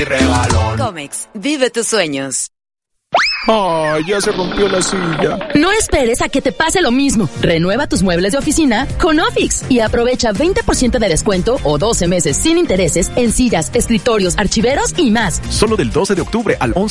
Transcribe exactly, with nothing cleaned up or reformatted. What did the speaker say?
mi regalón. Comex, vive tus sueños. ¡Ay, ya se rompió la silla! No esperes a que te pase lo mismo. Renueva tus muebles de oficina con Ofix y aprovecha veinte por ciento de descuento o doce meses sin intereses en sillas, escritorios, archiveros y más. Solo del doce de octubre al once